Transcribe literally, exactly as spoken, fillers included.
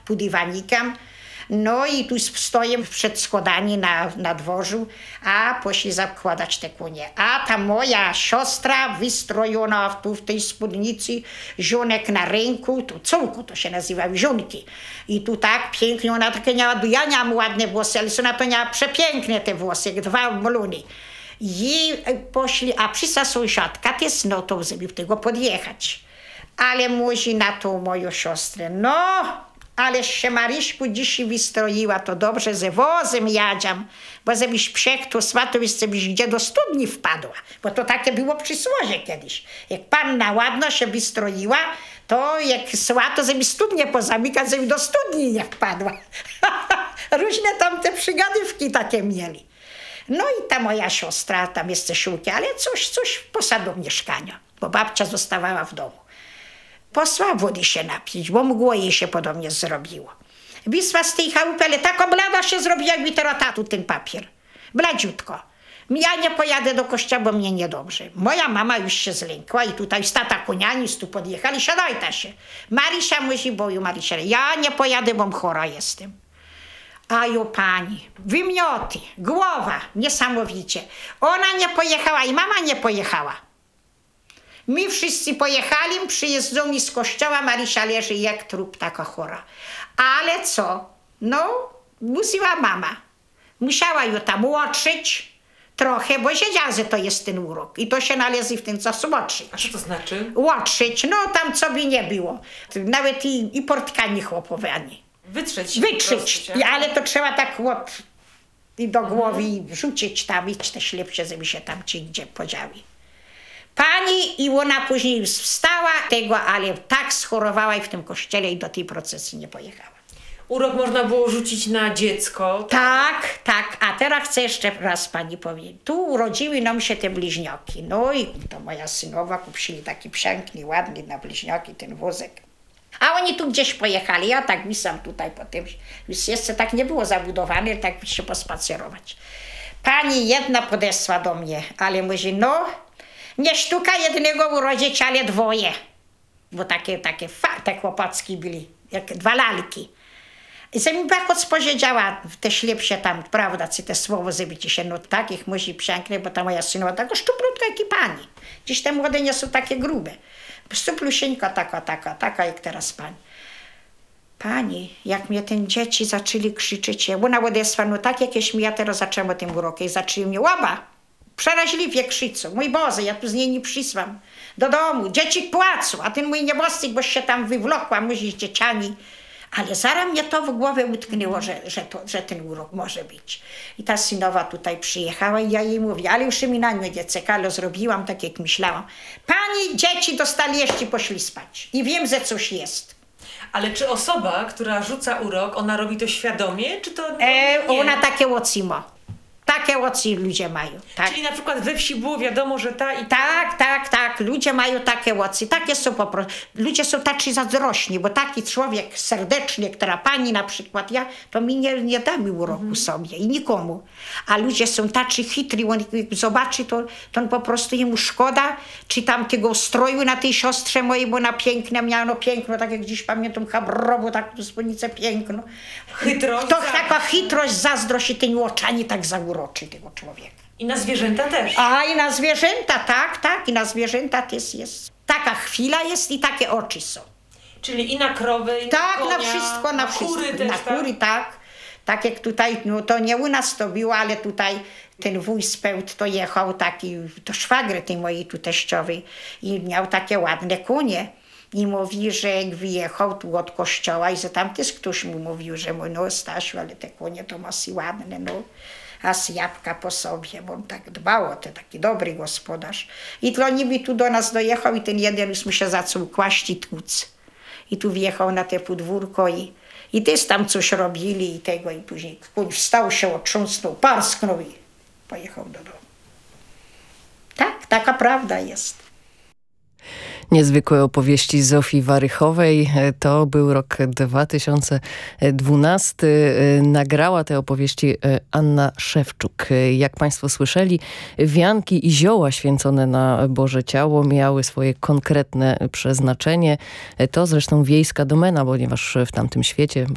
pod dywanikiem. No i tu stoję przed schodami na, na dworzu, a poszli zakładać te konie. A ta moja siostra wystrojona tu w tej spódnicy, żonek na ręku, tu cołku to się nazywa, żonki. I tu tak pięknie, ona takie miała, ja miałam ładne włosy, ale ona to miała przepiękne te włosy, jak dwa mluny. I poszli, a przyszła sąsiadka też, no to żeby tego podjechać. Ale może na tą moją siostrę, no... Ale się Maryśku dzisiaj wystroiła, to dobrze, że wozem jadziam, bo żebyś przek to swatowi, żebyś gdzie do studni wpadła, bo to takie było przysłowie kiedyś. Jak panna ładno się wystroiła, to jak słato, żeby studnię pozamykać, żeby do studni nie wpadła. Różne tam te przygadywki takie mieli. No i ta moja siostra, tam jest siłki, ale coś, coś posadą mieszkania, bo babcia zostawała w domu. Posła wody się napić, bo mgło jej się podobnie zrobiło. Wysła z tej chałupy, ale tak blada się zrobiła, jakby teraz tatu ten papier. Bladziutko. Ja nie pojadę do kościoła, bo mnie niedobrze. Moja mama już się zlękła i tutaj z tata koniani tu podjechali, siadajta się. Marysia musi boju, Marysia. Ja nie pojadę, bo chora jestem. Aju pani, wymioty, głowa, niesamowicie. Ona nie pojechała i mama nie pojechała. My wszyscy pojechali, przyjeżdżą mi z kościoła, Marysia leży jak trup, taka chora. Ale co? No, musiała mama. Musiała ją tam łotrzyć trochę, bo wiedziała, że to jest ten urok. I to się należy w ten czas łotrzyć. A co to znaczy? Łotrzyć, no tam co by nie było. Nawet i, i portkani chłopowe ani. Wytrzeć. Wytrzeć, ale to trzeba tak łot i do głowy i rzucić tam, i te ślepsze, żeby się tam ci gdzie podziały. Pani i ona później już wstała tego, ale tak schorowała i w tym kościele i do tej procesji nie pojechała. Urok można było rzucić na dziecko. Tak, tak. A teraz chcę jeszcze raz pani powiedzieć. Tu urodziły nam się te bliźniaki. No i to moja synowa kupili taki piękny, ładny na bliźniaki ten wózek. A oni tu gdzieś pojechali. Ja tak wisam tutaj po tym. Już jeszcze tak nie było zabudowane, tak się pospacerować. Pani jedna podeszła do mnie, ale mówi, no... Nie sztuka jednego urodzić, ale dwoje. Bo takie, takie, te chłopacki byli, jak dwa lalki. I że mi tak odpowiedziała, te ślepsze tam, prawda, czy te słowo, żeby ci się, no takich musi piękne, bo ta moja synowa taka szczuplutka jak i pani. Dziś te młode nie są takie grube. Szczuplusieńka taka, taka, taka jak teraz pani. Pani, jak mnie ten dzieci zaczęli krzyczeć, ona odesła, no tak jakieś mi ja teraz zaczęłam o tym uroku i zaczęli mnie łaba. Przeraźliwie krzyczą. Mój Boże, ja tu z niej nie przysłam. Do domu. Dzieci płacą, a ten mój nieboszczyk, bo się tam wywlokła, musi z dzieciami. Ale zaraz mnie to w głowę utknęło, że, że, to, że ten urok może być. I ta synowa tutaj przyjechała i ja jej mówię, ale już mi na mnie nie czekalo, zrobiłam tak, jak myślałam. Pani, dzieci dostali jeszcze i poszli spać. I wiem, że coś jest. Ale czy osoba, która rzuca urok, ona robi to świadomie, czy to E, nie? ona takie łocimo. Takie oczy ludzie mają. Tak? Czyli na przykład we wsi było wiadomo, że ta i ta... Tak, tak, tak. Ludzie mają takie oczy. Takie są po prostu. Ludzie są tacy zazdrośni, bo taki człowiek serdeczny, która pani na przykład, ja, to mi nie, nie da mi uroku mhm. sobie i nikomu. A ludzie są tacy chytri, on jak zobaczy, to, to on po prostu jemu szkoda, czy tam tego stroju na tej siostrze mojej, bo na piękne miała, no piękno, tak jak dziś pamiętam, chabrowo, tak tu spódnicę piękno. Chytrość. To taka chytrość, zazdrość i tymi oczami tak zauroczy tego człowieka. I na zwierzęta też. A i na zwierzęta, tak, tak, i na zwierzęta też jest. Taka chwila jest i takie oczy są. Czyli i na krowy, i tak, na konia, na wszystko, na, na wszystko. kury też, na kury, tak? tak. Tak jak tutaj, no to nie u nas to było, ale tutaj ten wuj z Pełt to jechał taki, to szwagry tej mojej tu teściowej i miał takie ładne konie. I mówi, że jak wyjechał tu od kościoła i że tam też ktoś mu mówił, że mu, no Stasiu, ale te konie to masz ładne, no. A z jabłka po sobie, bo on tak dbał o to, taki dobry gospodarz. I to niby tu do nas dojechał i ten jeden już mu się zaczął kłaść i tłuc. I tu wjechał na te podwórko i, i też tam coś robili i tego i później kuń wstał się, otrząsnął, parsknął i pojechał do domu. Tak, taka prawda jest. Niezwykłe opowieści Zofii Warychowej. To był rok dwa tysiące dwunasty. Nagrała te opowieści Anna Szewczuk. Jak państwo słyszeli, wianki i zioła święcone na Boże Ciało miały swoje konkretne przeznaczenie. To zresztą wiejska domena, ponieważ w tamtym świecie